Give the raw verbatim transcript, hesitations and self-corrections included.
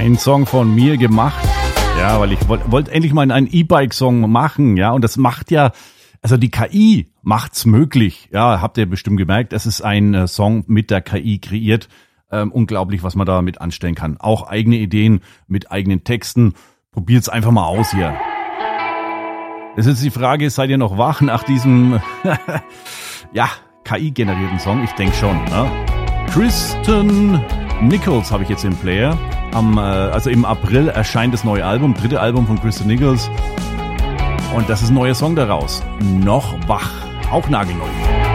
ein Song von mir gemacht. Ja, weil ich wollte wollt endlich mal einen E-Bike-Song machen, ja, und das macht ja, also die K I macht's möglich. Ja, habt ihr bestimmt gemerkt, es ist ein äh, Song mit der K I kreiert. Ähm, unglaublich, was man damit anstellen kann. Auch eigene Ideen mit eigenen Texten. Probiert's einfach mal aus hier. Es ist die Frage, seid ihr noch wach nach diesem ja, K I-generierten Song? Ich denke schon. Ne? Kristen Nichols habe ich jetzt im Player. Am, äh, also im April erscheint das neue Album, dritte Album von Kristen Nichols. Und das ist ein neuer Song daraus. Noch wach. Auch nagelneu.